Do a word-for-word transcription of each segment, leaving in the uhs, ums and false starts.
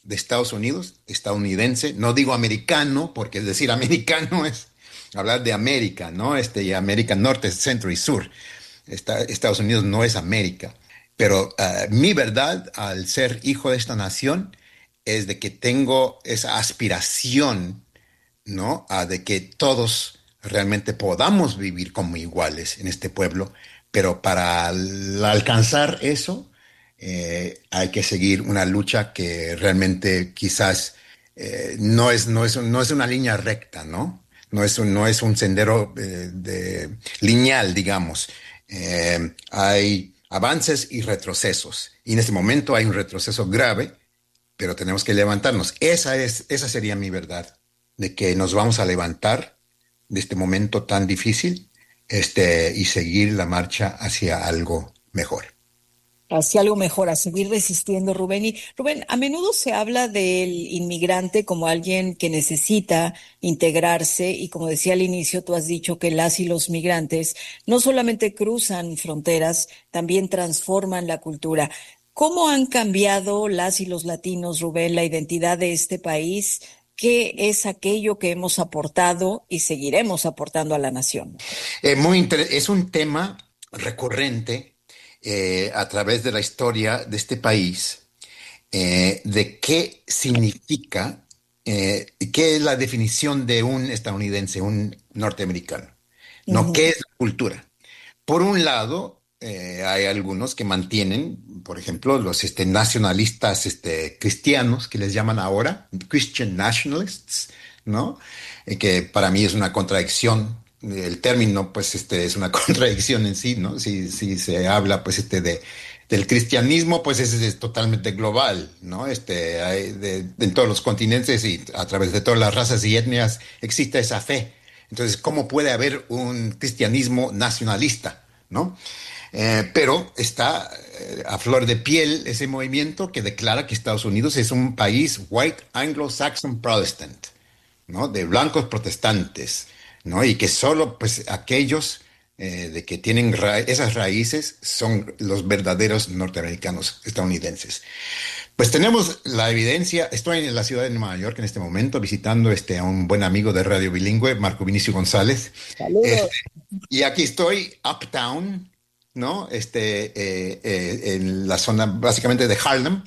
de Estados Unidos, estadounidense, no digo americano, porque decir americano es hablar de América, ¿no? Este, y América Norte, Centro y Sur. Esta- Estados Unidos no es América. Pero eh, mi verdad, al ser hijo de esta nación, es de que tengo esa aspiración, ¿no? A de que todos realmente podamos vivir como iguales en este pueblo, pero para al- alcanzar eso, eh, hay que seguir una lucha que realmente quizás eh, no es, no es, no es una línea recta, ¿no? No es un, no es un sendero eh, de, lineal, digamos. Eh, hay avances y retrocesos. Y en este momento hay un retroceso grave, pero tenemos que levantarnos. Esa es, esa sería mi verdad, de que nos vamos a levantar de este momento tan difícil, este, y seguir la marcha hacia algo mejor. Hacia algo mejor, a seguir resistiendo, Rubén. Y Rubén, a menudo se habla del inmigrante como alguien que necesita integrarse y como decía al inicio, tú has dicho que las y los migrantes no solamente cruzan fronteras, también transforman la cultura. ¿Cómo han cambiado las y los latinos, Rubén, la identidad de este país? ¿Qué es aquello que hemos aportado y seguiremos aportando a la nación? Eh, muy inter- es un tema recurrente eh, a través de la historia de este país, eh, de qué significa, eh, qué es la definición de un estadounidense, un norteamericano, ¿no? ¿Qué es la cultura? Por un lado, eh, hay algunos que mantienen, por ejemplo, los este, nacionalistas este, cristianos, que les llaman ahora Christian nationalists, ¿no? Eh, que para mí es una contradicción. El término, pues, este, es una contradicción en sí, ¿no? Si, si se habla, pues, este, de, del cristianismo, pues, ese es totalmente global, ¿no? Este, hay de- en todos los continentes y a través de todas las razas y etnias existe esa fe. Entonces, ¿cómo puede haber un cristianismo nacionalista? ¿No? Eh, pero está eh, a flor de piel ese movimiento que declara que Estados Unidos es un país white Anglo-Saxon Protestant, ¿no? De blancos protestantes, ¿no? Y que solo pues aquellos eh, de que tienen ra esas raíces son los verdaderos norteamericanos estadounidenses. Pues tenemos la evidencia. Estoy en la ciudad de Nueva York en este momento visitando este, a un buen amigo de Radio Bilingüe, Marco Vinicio González. Este, Saludos. y aquí estoy, uptown, ¿no? Este, eh, eh, en la zona básicamente de Harlem.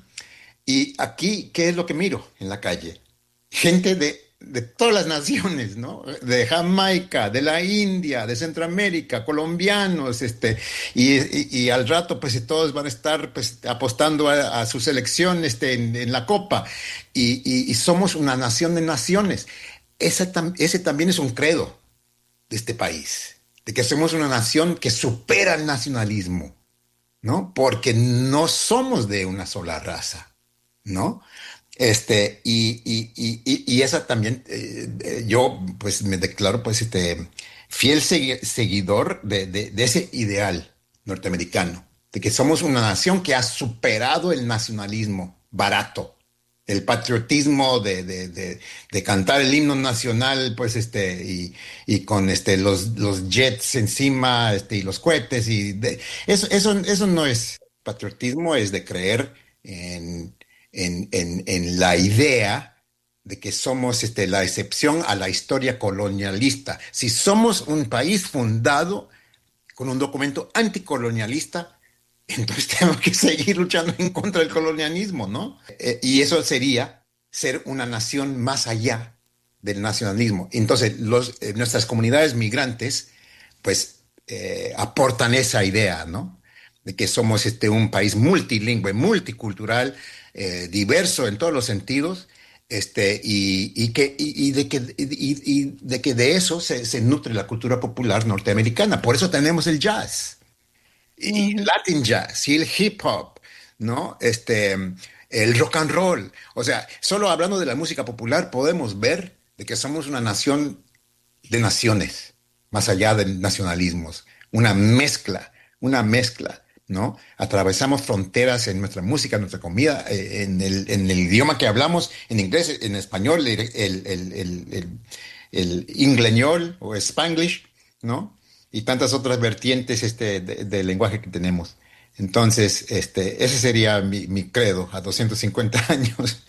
Y aquí, ¿qué es lo que miro en la calle? Gente de, de todas las naciones, ¿no? De Jamaica, de la India, de Centroamérica, colombianos, este, y, y- y al rato, pues todos van a estar pues, apostando a, a su selección este, en, en la Copa. Y, y- y somos una nación de naciones. Esa tam- ese también es un credo de este país, de que somos una nación que supera el nacionalismo, ¿no? Porque no somos de una sola raza, ¿no? Este, y, y, y, y- y esa también, eh, eh, yo pues me declaro pues este fiel segui- seguidor de, de- de ese ideal norteamericano, de que somos una nación que ha superado el nacionalismo barato, el patriotismo de, de, de, de cantar el himno nacional, pues este, y, y con este los, los jets encima, este, y los cohetes, y de- eso, eso, eso no es patriotismo, es de creer en en, en, en la idea de que somos este, la excepción a la historia colonialista. Si somos un país fundado con un documento anticolonialista, entonces tenemos que seguir luchando en contra del colonialismo, ¿no? Eh, y eso sería ser una nación más allá del nacionalismo. Entonces, los, eh, nuestras comunidades migrantes, pues, eh, aportan esa idea, ¿no? De que somos este, un país multilingüe, multicultural, eh, diverso en todos los sentidos, este, y, y que, y, y de que, y, y de que de eso se, se nutre la cultura popular norteamericana. Por eso tenemos el jazz, y el Ujú. Latin jazz, y el hip hop, ¿no? Este, el rock and roll. O sea, solo hablando de la música popular podemos ver de que somos una nación de naciones, más allá de nacionalismos, una mezcla, una mezcla, ¿no? Atravesamos fronteras en nuestra música, en nuestra comida, eh, en el, en el idioma que hablamos, en inglés, en español, el, el, el, el, el, el ingleñol o spanglish, ¿no? Y tantas otras vertientes este, de, de lenguaje que tenemos. Entonces, este, ese sería mi, mi credo a doscientos cincuenta años.